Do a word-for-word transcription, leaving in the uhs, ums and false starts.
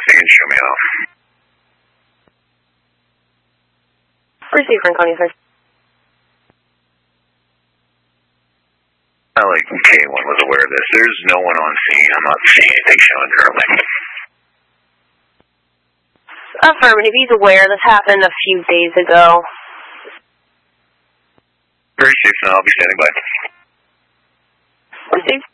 so you can show me off. Receive Franconia, sir. I like K one was aware of this. There's no one on scene. I'm not seeing anything showing currently. Affirmative, he's aware. This happened a few days ago. Very safe now. I'll be standing by. Receive.